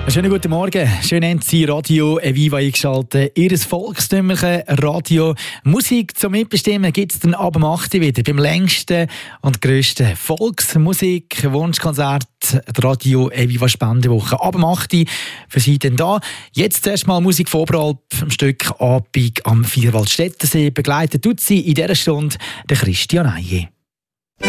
Schönen guten Morgen. Schön haben Sie Radio Viva eingeschaltet. Ihr volkstümliche Radio. Musik zum Mitbestimmen gibt es dann ab dem 8. Uhr wieder beim längsten und grössten Volksmusik-Wunschkonzert der Radio Viva Spendewoche. Ab dem 8. Uhr für Sie dann da. Jetzt zuerst mal Musik von oberhalb vom Stück Abbieg am Vierwaldstättersee. Begleitet tut Sie in dieser Stunde der Christian Eiye.